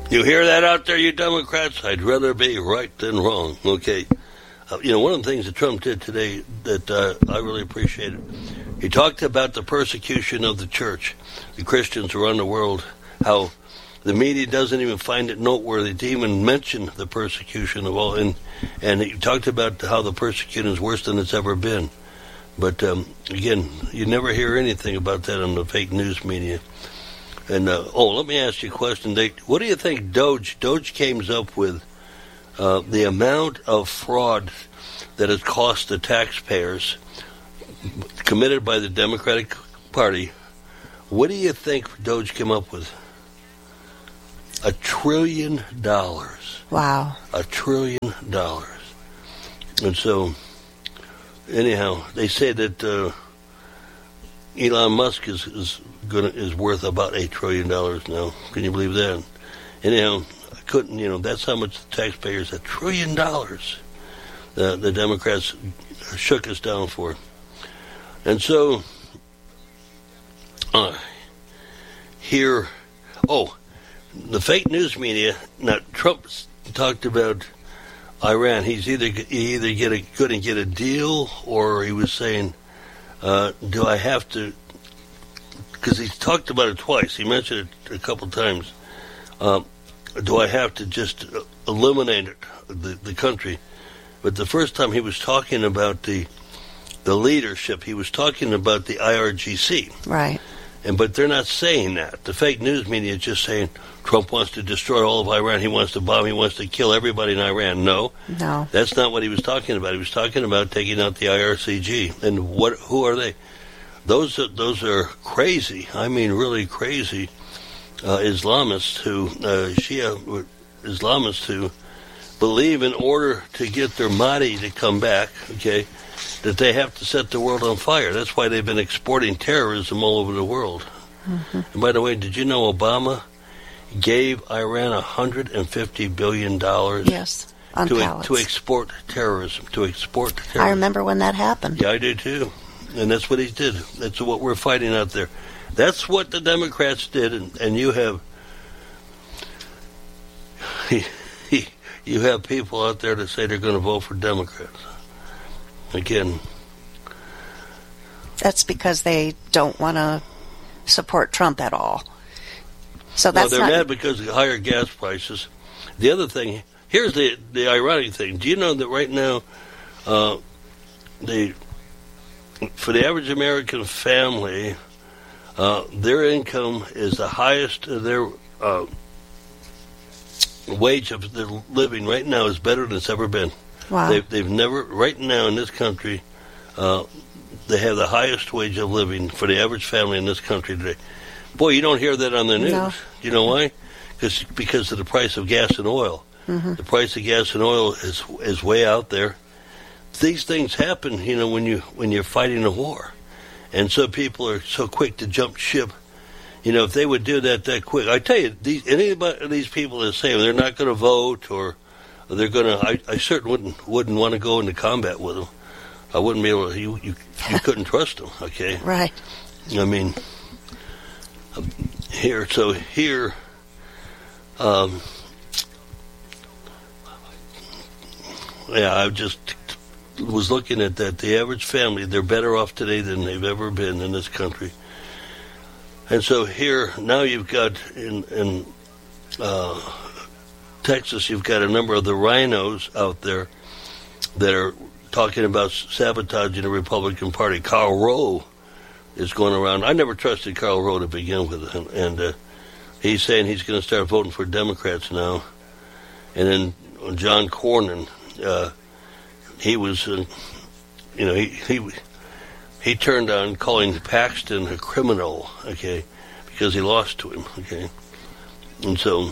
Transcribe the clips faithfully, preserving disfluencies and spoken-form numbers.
You hear that out there, you Democrats? I'd rather be right than wrong. Okay. Uh, you know, one of the things that Trump did today that uh, I really appreciated, he talked about the persecution of the church, the Christians around the world, how the media doesn't even find it noteworthy to even mention the persecution of all. And, and he talked about how the persecution is worse than it's ever been. But, um, again, you never hear anything about that on the fake news media. And, uh, oh, let me ask you a question. They, what do you think Doge, Doge came up with uh, the amount of fraud that has cost the taxpayers committed by the Democratic Party? What do you think Doge came up with? A trillion dollars. Wow. A trillion dollars. And so, anyhow, they say that uh, Elon Musk is is gonna is worth about eight trillion dollars now. Can you believe that? Anyhow, I couldn't. You know, that's how much the taxpayers, a trillion dollars, the the Democrats shook us down for. And so, uh, here, oh, the fake news media. Now, Trump talked about Iran. He's either he either get a going to get a deal, or he was saying, uh, "Do I have to?" Because he's talked about it twice. He mentioned it a couple times. Um, do I have to just eliminate it, the the country? But the first time he was talking about the the leadership, he was talking about the I R G C. Right. And but they're not saying that. The fake news media is just saying Trump wants to destroy all of Iran. He wants to bomb. He wants to kill everybody in Iran. No, no, that's not what he was talking about. He was talking about taking out the I R C G. And what? Who are they? Those are, those are crazy. I mean, really crazy uh, Islamists who uh, Shia Islamists who believe in order to get their Mahdi to come back, okay, that they have to set the world on fire. That's why they've been exporting terrorism all over the world. Mm-hmm. And by the way, did you know Obama gave Iran one hundred fifty billion dollars yes, on to, pallets. to export terrorism, to export terrorism? I remember when that happened. Yeah, I do too. And that's what he did. That's what we're fighting out there. That's what the Democrats did, and, and you have he, he, you have people out there that say they're going to vote for Democrats. Again, that's because they don't want to support Trump at all. So that's well, they're not... mad because of higher gas prices. The other thing, here's the the ironic thing. Do you know that right now, uh, the for the average American family, uh, their income is the highest of their uh, wage of their living right now is better than it's ever been. Wow. They've, they've never, right now in this country, uh, they have the highest wage of living for the average family in this country today. Boy, you don't hear that on the news. No. Do you know why? Because because of the price of gas and oil. Mm-hmm. The price of gas and oil is is way out there. These things happen, you know, when you when you're fighting a war, and so people are so quick to jump ship. You know, if they would do that that quick, I tell you, these, any of these people that say they're not going to vote or they're going to, I, I certainly wouldn't wouldn't want to go into combat with them. I wouldn't be able to. You you, you couldn't trust them. Okay, right. I mean, here so here. Um, yeah, I just was looking at that. The average family, they're better off today than they've ever been in this country. And so here, now you've got in, in uh, Texas, you've got a number of the rhinos out there that are talking about sabotaging the Republican Party. Karl Rove is going around. I never trusted Karl Rove to begin with, and, and uh, he's saying he's going to start voting for Democrats now. And then John Cornyn, uh, he was, uh, you know, he, he he turned on calling Paxton a criminal, okay, because he lost to him, okay. And so,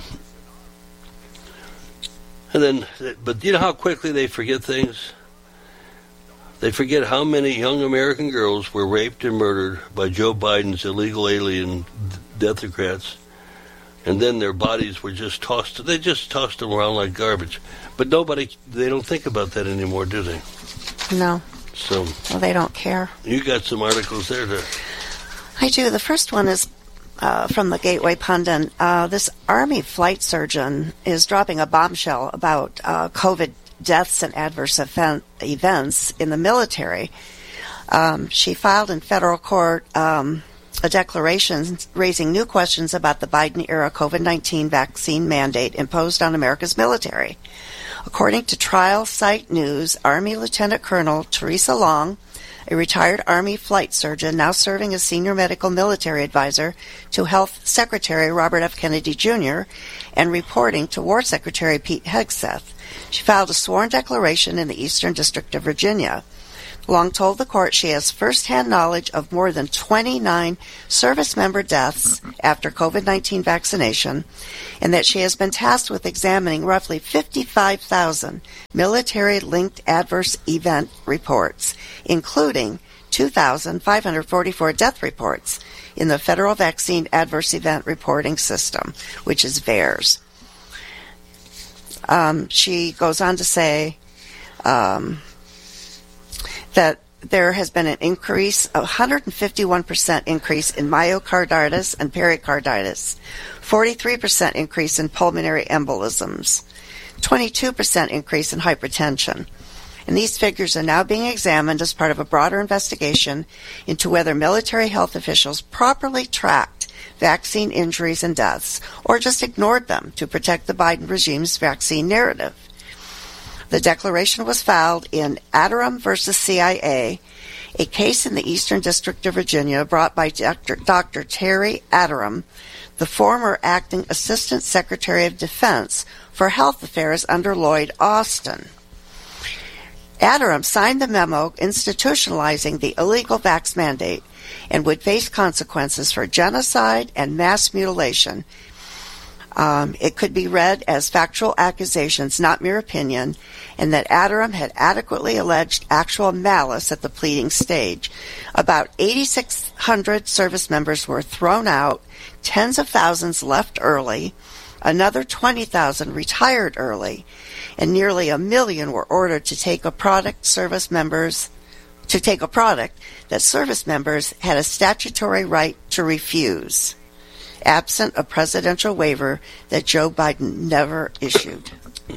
and then, but you know how quickly they forget things? They forget how many young American girls were raped and murdered by Joe Biden's illegal alien deathocrats, and then their bodies were just tossed. They just tossed them around like garbage. But nobody, they don't think about that anymore, do they? No. So. Well, they don't care. You got some articles there to. I do. The first one is uh, from the Gateway Pundit. Uh, this Army flight surgeon is dropping a bombshell about uh, COVID deaths and adverse event, events in the military. Um, she filed in federal court um, a declaration raising new questions about the Biden-era COVID nineteen vaccine mandate imposed on America's military. According to Trial Site News, Army Lieutenant Colonel Teresa Long, a retired Army flight surgeon now serving as senior medical military advisor to Health Secretary Robert F. Kennedy Junior and reporting to War Secretary Pete Hegseth. She filed a sworn declaration in the Eastern District of Virginia. Long told the court she has first-hand knowledge of more than twenty-nine service member deaths after COVID nineteen vaccination, and that she has been tasked with examining roughly fifty-five thousand military-linked adverse event reports, including two thousand five hundred forty-four death reports in the Federal Vaccine Adverse Event Reporting System, which is VAERS. Um, she goes on to say um, that there has been an increase, a one hundred fifty-one percent increase in myocarditis and pericarditis, forty-three percent increase in pulmonary embolisms, twenty-two percent increase in hypertension. And these figures are now being examined as part of a broader investigation into whether military health officials properly tracked vaccine injuries and deaths, or just ignored them to protect the Biden regime's vaccine narrative. The declaration was filed in Aderum versus C I A, a case in the Eastern District of Virginia brought by Doctor Doctor Terry Aderum, the former acting Assistant Secretary of Defense for Health Affairs under Lloyd Austin. Aderum signed the memo institutionalizing the illegal vax mandate and would face consequences for genocide and mass mutilation. Um, it could be read as factual accusations, not mere opinion, and that Aderum had adequately alleged actual malice at the pleading stage. About eighty-six hundred service members were thrown out, tens of thousands left early, another twenty thousand retired early, and nearly a million were ordered to take a product service members to take a product that service members had a statutory right to refuse, absent a presidential waiver that Joe Biden never issued.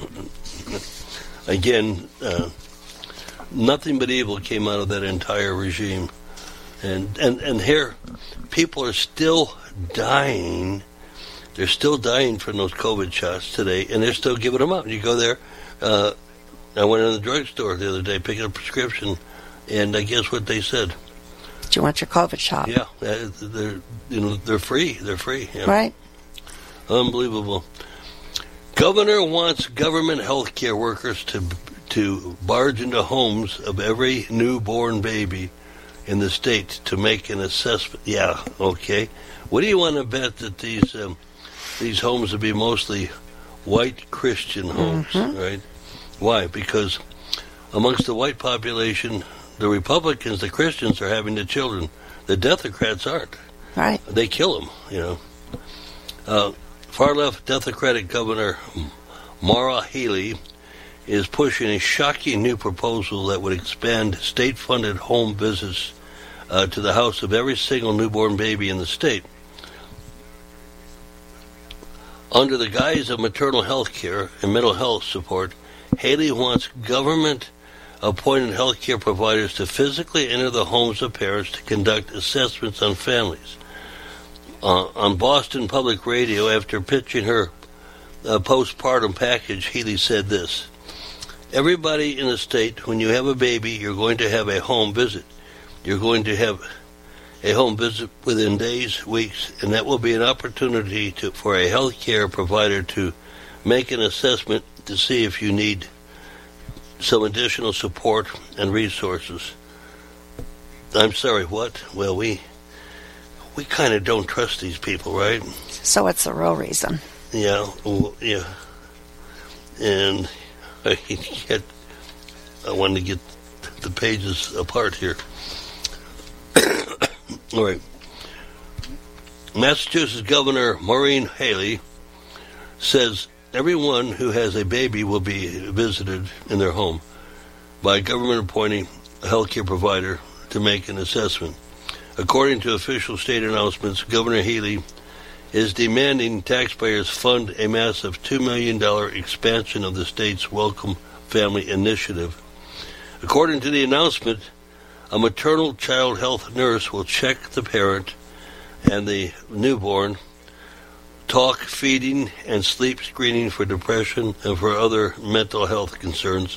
Again, uh, nothing but evil came out of that entire regime. And, and, and here, people are still dying. They're still dying from those COVID shots today, and they're still giving them out. You go there. Uh, I went in the drugstore the other day picking a prescription, and I guess what they said. Do you want your COVID shot? Yeah, they're you know they're free. They're free. Yeah. Right. Unbelievable. Governor wants government health care workers to to barge into homes of every newborn baby in the state to make an assessment. Yeah, okay. What do you want to bet that these um, these homes will be mostly white Christian homes, mm-hmm. right? Why? Because amongst the white population, the Republicans, the Christians, are having the children. The Democrats aren't. Right. They kill them, you know. Uh, far-left Democratic Governor Maura Healey is pushing a shocking new proposal that would expand state-funded home visits uh, to the house of every single newborn baby in the state. Under the guise of maternal health care and mental health support, Haley wants government-appointed health care providers to physically enter the homes of parents to conduct assessments on families. Uh, on Boston Public Radio, after pitching her uh, postpartum package, Healey said this: everybody in the state, when you have a baby, you're going to have a home visit. You're going to have a home visit within days, weeks, and that will be an opportunity to, for a health care provider to make an assessment to see if you need some additional support and resources. I'm sorry, what? Well, we we kind of don't trust these people, right? So what's the real reason? Yeah, well, yeah. And I get, I wanted to get the pages apart here. All right. Massachusetts Governor Maureen Haley says everyone who has a baby will be visited in their home by a government appointing a healthcare provider to make an assessment. According to official state announcements, Governor Healy is demanding taxpayers fund a massive two million dollars expansion of the state's Welcome Family Initiative. According to the announcement, a maternal child health nurse will check the parent and the newborn, talk, feeding, and sleep screening for depression and for other mental health concerns,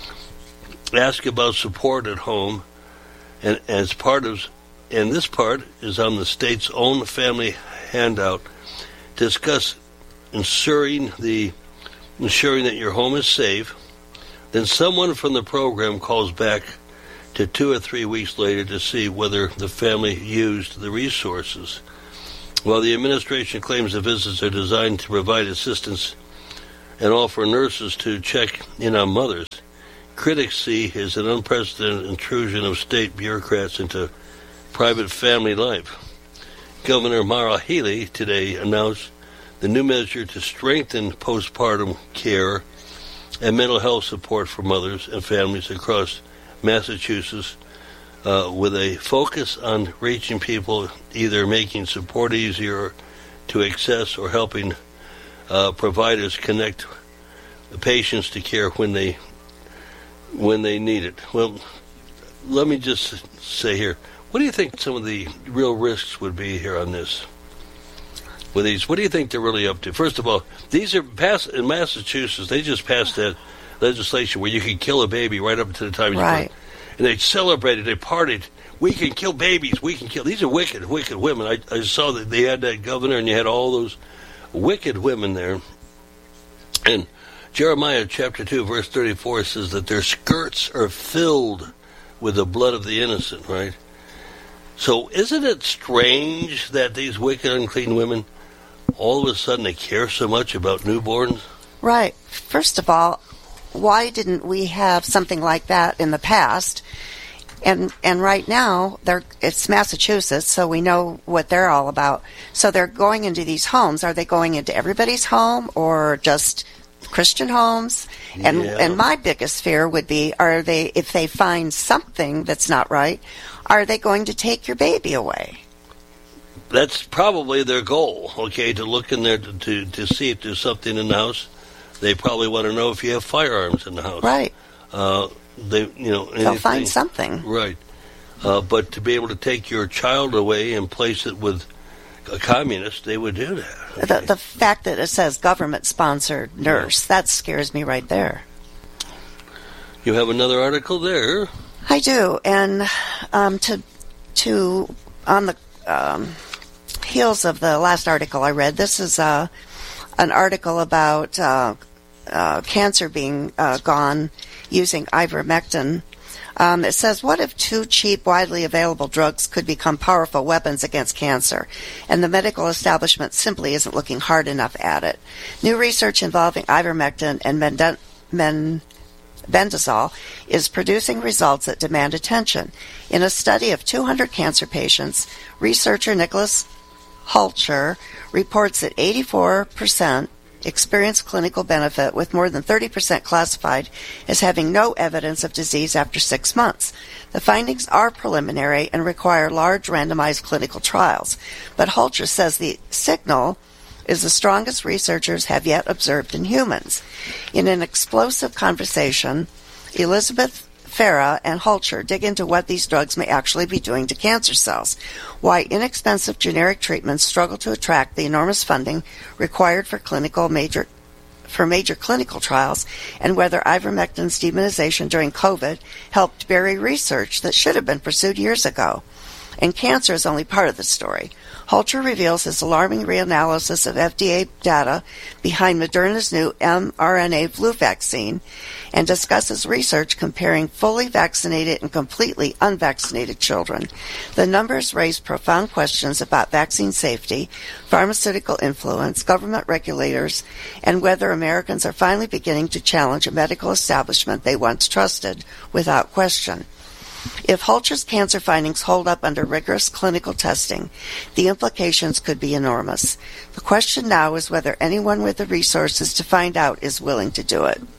ask about support at home, and as part of, and this part is on the state's own family handout, discuss ensuring the ensuring that your home is safe. Then someone from the program calls back to two or three weeks later to see whether the family used the resources. While the administration claims the visits are designed to provide assistance and offer nurses to check in on mothers, critics see as an unprecedented intrusion of state bureaucrats into private family life. Governor Maura Healey today announced the new measure to strengthen postpartum care and mental health support for mothers and families across Massachusetts, uh, with a focus on reaching people, either making support easier to access or helping uh, providers connect the patients to care when they when they need it. Well, let me just say here, what do you think some of the real risks would be here on this? With these, what do you think they're really up to? First of all, these are passed in Massachusetts. They just passed that legislation where you can kill a baby right up to the time you right. born. And they celebrated, they partied. We can kill babies. We can kill. These are wicked, wicked women. I, I saw that they had that governor, and you had all those wicked women there. And Jeremiah chapter two, verse thirty-four says that their skirts are filled with the blood of the innocent, right? So isn't it strange that these wicked, unclean women, all of a sudden they care so much about newborns? Right. First of all, why didn't we have something like that in the past? And and right now, they're it's Massachusetts, so we know what they're all about. So they're going into these homes. Are they going into everybody's home or just Christian homes? And Yeah. and my biggest fear would be, are they, if they find something that's not right, are they going to take your baby away? That's probably their goal, okay, to look in there to, to, to see if there's something in the house. They probably want to know if you have firearms in the house. Right. Uh, they, you know, They'll anything. find something. Right. Uh, but to be able to take your child away and place it with a communist, they would do that. Okay? The, the fact that it says government-sponsored nurse, yeah. that scares me right there. You have another article there. I do, and um, to to on the um, heels of the last article I read, this is uh, an article about uh, uh, cancer being uh, gone using ivermectin. Um, it says, what if two cheap, widely available drugs could become powerful weapons against cancer, and the medical establishment simply isn't looking hard enough at it? New research involving ivermectin and menden- men. Bendazole is producing results that demand attention. In a study of two hundred cancer patients, researcher Nicholas Hulcher reports that eighty-four percent experienced clinical benefit, with more than thirty percent classified as having no evidence of disease after six months. The findings are preliminary and require large randomized clinical trials, but Hulcher says the signal is the strongest researchers have yet observed in humans. In an explosive conversation, Elizabeth Farah and Hulcher dig into what these drugs may actually be doing to cancer cells, why inexpensive generic treatments struggle to attract the enormous funding required for clinical major for major clinical trials, and whether ivermectin's demonization during COVID helped bury research that should have been pursued years ago. And cancer is only part of the story. Hulcher reveals his alarming reanalysis of F D A data behind Moderna's new mRNA flu vaccine and discusses research comparing fully vaccinated and completely unvaccinated children. The numbers raise profound questions about vaccine safety, pharmaceutical influence, government regulators, and whether Americans are finally beginning to challenge a medical establishment they once trusted without question. If Hulcher's cancer findings hold up under rigorous clinical testing, the implications could be enormous. The question now is whether anyone with the resources to find out is willing to do it.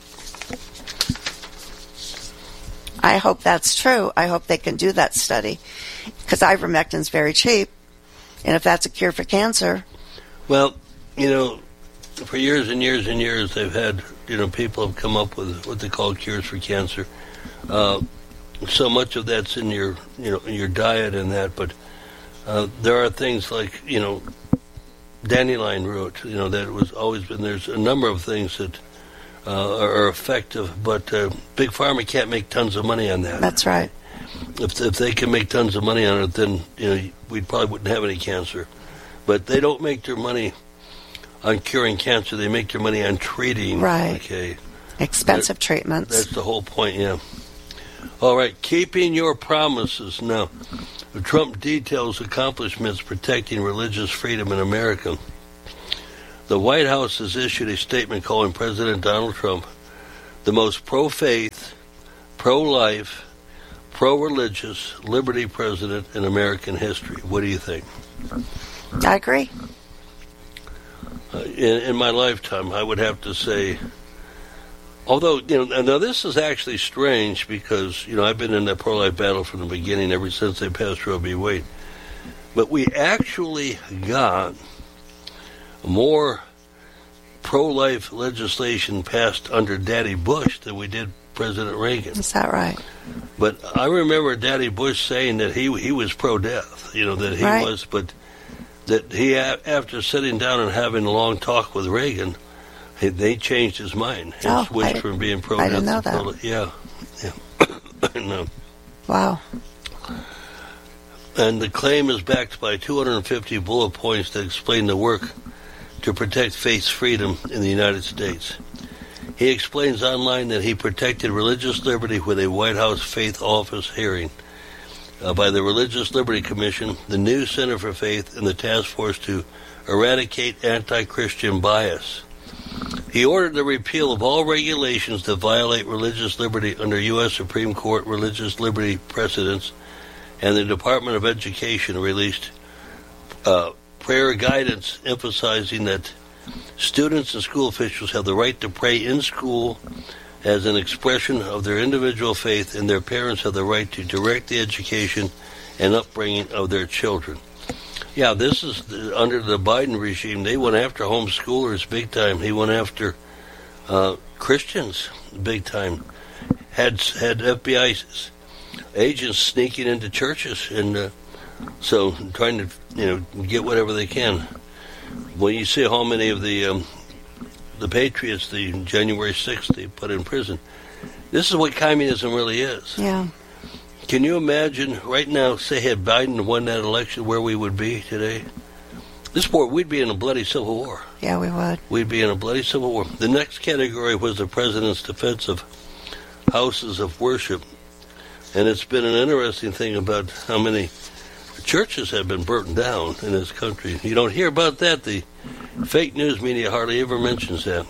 I hope that's true. I hope they can do that study, because ivermectin's very cheap, and if that's a cure for cancer. Well, you know, for years and years and years, they've had, you know, people have come up with what they call cures for cancer. Uh, so much of that's in your, you know, in your diet and that, but uh, there are things like, you know, dandelion root, you know, that was always been, there's a number of things that uh, are effective, but uh, Big Pharma can't make tons of money on that. That's right. If if they can make tons of money on it, then, you know, we probably wouldn't have any cancer. But they don't make their money on curing cancer. They make their money on treating. Right. Okay. Expensive that, treatments. That's the whole point, yeah. All right, keeping your promises. Now, Trump details accomplishments protecting religious freedom in America. The White House has issued a statement calling President Donald Trump the most pro-faith, pro-life, pro-religious liberty president in American history. What do you think? I agree. Uh, in, in my lifetime, I would have to say, although, you know, now this is actually strange because, you know, I've been in that pro-life battle from the beginning ever since they passed Roe v. Wade. But we actually got more pro-life legislation passed under Daddy Bush than we did President Reagan. Is that right? But I remember Daddy Bush saying that he he was pro-death, you know, that he right. was, but that he, after sitting down and having a long talk with Reagan, he, they changed his mind and oh, switched I, from being pro-death I didn't know to that. pro-life. Yeah, yeah. no. Wow. And the claim is backed by two hundred fifty bullet points that explain the work to protect faith freedom in the United States. He explains online that he protected religious liberty with a White House Faith Office hearing uh, by the Religious Liberty Commission, the new Center for Faith, and the Task Force to eradicate anti-Christian bias. He ordered the repeal of all regulations that violate religious liberty under U S Supreme Court religious liberty precedents, and the Department of Education released uh, prayer guidance emphasizing that students and school officials have the right to pray in school as an expression of their individual faith, and their parents have the right to direct the education and upbringing of their children. Yeah, this is the, under the Biden regime. They went after homeschoolers big time. He went after uh, Christians big time. Had had F B I agents sneaking into churches, and uh, so trying to you know get whatever they can. Well, you see how many of the um, the patriots, the January sixth, they put in prison. This is what communism really is. Yeah. Can you imagine right now, say had Biden won that election, where we would be today? This war, we'd be in a bloody civil war. Yeah, we would. We'd be in a bloody civil war. The next category was the president's defense of houses of worship. And it's been an interesting thing about how many churches have been burnt down in this country. You don't hear about that. The fake news media hardly ever mentions that.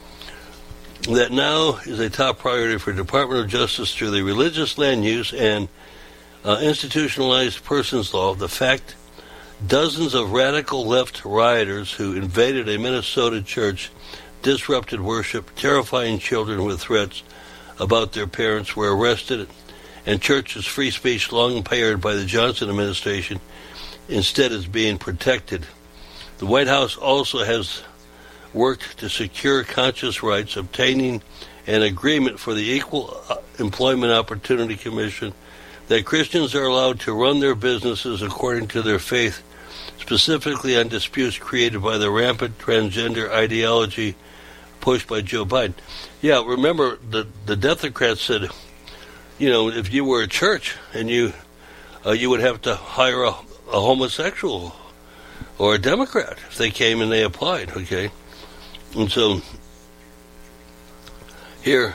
That now is a top priority for Department of Justice through the Religious Land Use and uh, Institutionalized Persons Law. The fact dozens of radical left rioters who invaded a Minnesota church, disrupted worship, terrifying children with threats about their parents, were arrested, and churches' free speech, long impaired by the Johnson administration, instead is being protected. The White House also has worked to secure conscious rights, obtaining an agreement for the Equal Employment Opportunity Commission that Christians are allowed to run their businesses according to their faith, specifically on disputes created by the rampant transgender ideology pushed by Joe Biden. Yeah, remember, the, the Democrats said, you know, if you were a church and you uh, you would have to hire a, a homosexual or a Democrat if they came and they applied, okay? And so here,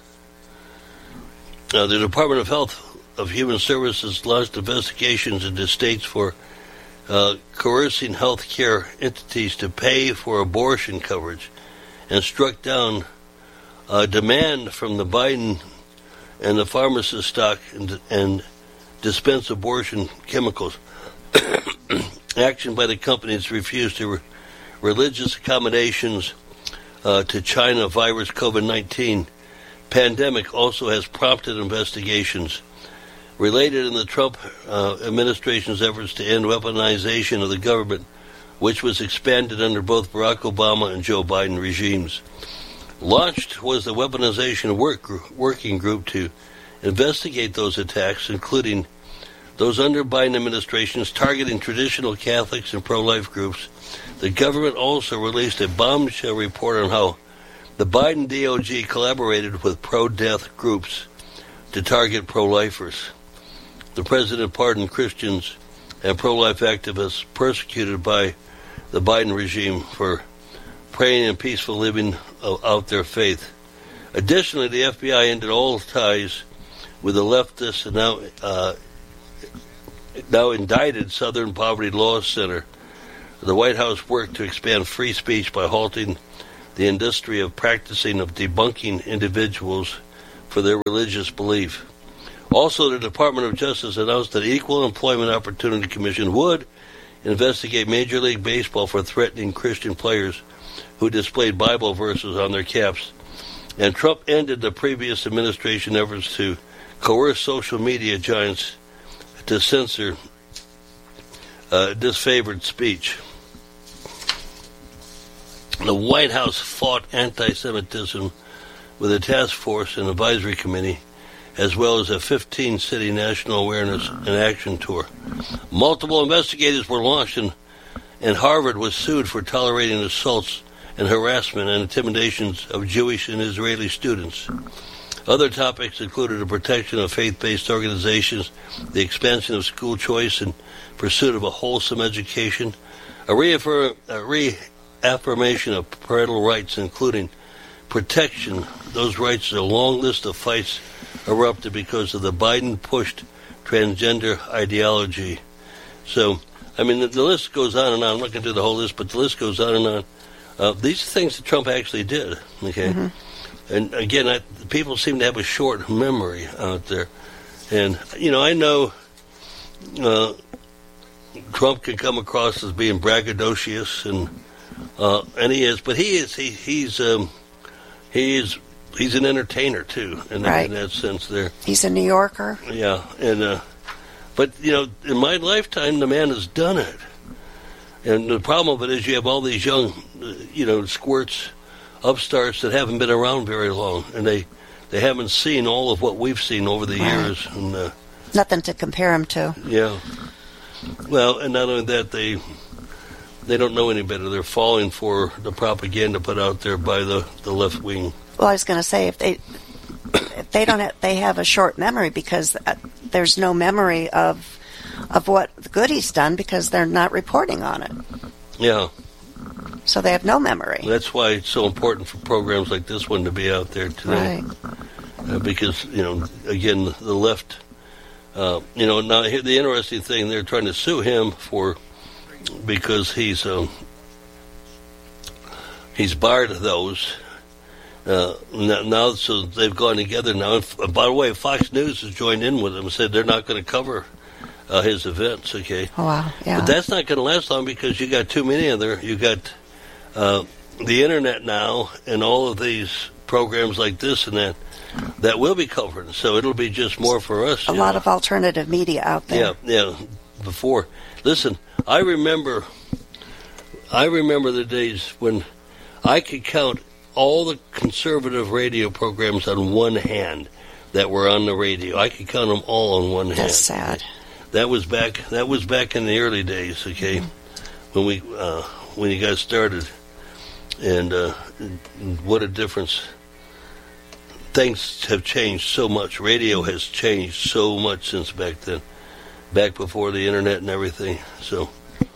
uh, the Department of Health of Human Services launched investigations into states for uh, coercing health care entities to pay for abortion coverage, and struck down a demand from the Biden and the pharmacist stock and, and dispense abortion chemicals. Action by the companies refused to re- religious accommodations uh, to China virus COVID nineteen pandemic also has prompted investigations related in the Trump uh, administration's efforts to end weaponization of the government, which was expanded under both Barack Obama and Joe Biden regimes. Launched was the Weaponization work, Working Group to investigate those attacks, including those under Biden administrations targeting traditional Catholics and pro-life groups. The government also released a bombshell report on how the Biden D O J collaborated with pro-death groups to target pro-lifers. The president pardoned Christians and pro-life activists persecuted by the Biden regime for praying and peaceful living out their faith. Additionally, the F B I ended all ties with the leftist and now uh, now indicted Southern Poverty Law Center. The White House worked to expand free speech by halting the industry of practicing of debunking individuals for their religious belief. Also, the Department of Justice announced that the Equal Employment Opportunity Commission would investigate Major League Baseball for threatening Christian players who displayed Bible verses on their caps. And Trump ended the previous administration efforts to coerce social media giants to censor uh, disfavored speech. The White House fought anti-Semitism with a task force and advisory committee, as well as a fifteen-city national awareness and action tour. Multiple investigators were launched, and, and Harvard was sued for tolerating assaults and harassment and intimidations of Jewish and Israeli students. Other topics included the protection of faith-based organizations, the expansion of school choice in pursuit of a wholesome education, a, reaffirm, a reaffirmation of parental rights, including protection. Those rights, a long list of fights erupted because of the Biden-pushed transgender ideology. So, I mean, the, the list goes on and on. I'm not going to do the whole list, but the list goes on and on. Uh, these are things that Trump actually did, okay? Mm-hmm. And again, I, people seem to have a short memory out there. And, you know, I know uh, Trump can come across as being braggadocious, and uh, and he is, but he is, he, he's, um, he is, he's an entertainer, too, in, right. in that sense there. He's a New Yorker. Yeah, and, uh, but, you know, in my lifetime, the man has done it. And the problem of it is you have all these young, you know, squirts, upstarts that haven't been around very long, and they, they haven't seen all of what we've seen over the right. years. And uh, nothing to compare them to. Yeah. Well, and not only that, they they don't know any better. They're falling for the propaganda put out there by the, the left wing. Well, I was going to say, if they if they don't have, they have a short memory, because there's no memory of of what good he's done, because they're not reporting on it. Yeah. So they have no memory. That's why it's so important for programs like this one to be out there today. Right. Uh, because, you know, again, the left, uh, you know, now the interesting thing, they're trying to sue him for, because he's, um, he's barred those. Uh, now, now, so they've gone together now. And by the way, Fox News has joined in with them and said they're not going to cover uh, his events, okay? Oh, wow, yeah. But that's not going to last long, because you got too many of there. You got uh, the internet now and all of these programs like this and that that will be covered. So it'll be just more for us. A lot know. of alternative media out there. Yeah, yeah. Before, listen, I remember, I remember the days when I could count all the conservative radio programs on one hand that were on the radio. I could count them all on one hand. That's sad. That was back. That was back in the early days. Okay, mm-hmm. when we uh, when you got started, and uh, what a difference. Things have changed so much. Radio has changed so much since back then, back before the internet and everything. So,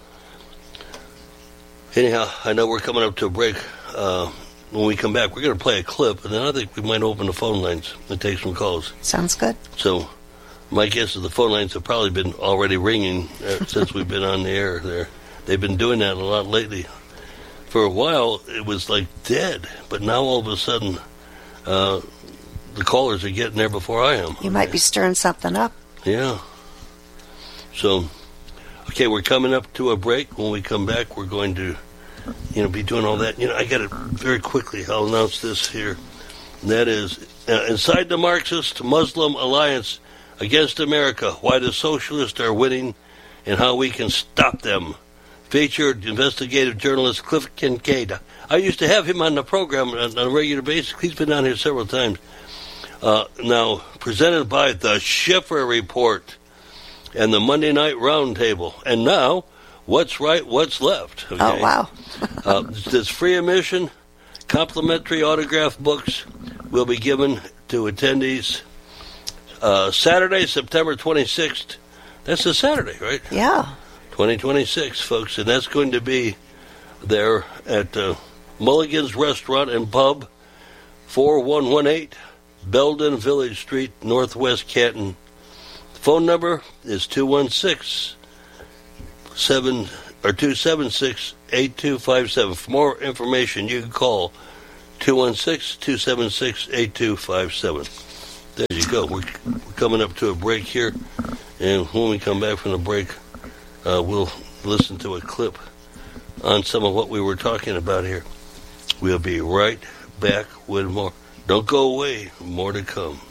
anyhow, I know we're coming up to a break. Uh, when we come back, we're going to play a clip, and then I think we might open the phone lines and take some calls. Sounds good. So, my guess is the phone lines have probably been already ringing uh, since we've been on the air there. They've been doing that a lot lately. For a while, it was like dead, but now all of a sudden, uh, the callers are getting there before I am. You might be stirring something up. Yeah. So, okay, we're coming up to a break. When we come back, we're going to, you know, be doing all that. You know, I got it very quickly. I'll announce this here. And that is, uh, inside the Marxist Muslim Alliance, Against America, Why the Socialists Are Winning and How We Can Stop Them. Featured investigative journalist Cliff Kincaid. I used to have him on the program on a regular basis. He's been on here several times. Uh, now, presented by the Schiffer Report and the Monday Night Roundtable. And now, What's Right, What's Left. Okay? Oh, wow. uh, this free admission, complimentary autographed books will be given to attendees uh, Saturday, September twenty-sixth. That's a Saturday, right? Yeah. twenty twenty-six, folks, and that's going to be there at uh, Mulligan's Restaurant and Pub, four one one eight Belden Village Street, Northwest Canton. The phone number is two one six seven or two seven six eight two five seven. For more information, you can call two one six two seven six eight two five seven. There you go. We're, we're coming up to a break here, and when we come back from the break, Uh, we'll listen to a clip on some of what we were talking about here. We'll be right back with more. Don't go away. More to come.